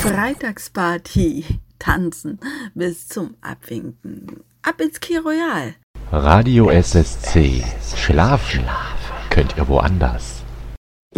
Freitagsparty. Tanzen bis zum Abwinken. Ab ins Key Royal. Radio SSC. Schlafen könnt ihr woanders.